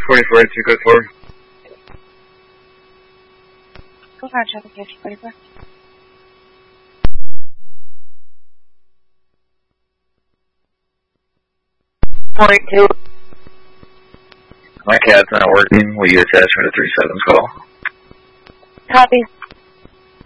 44, 2 code 4. Go ahead, traffic safety 44. Point 2. My cat's not working. Will you attach me to 37's call? Copy.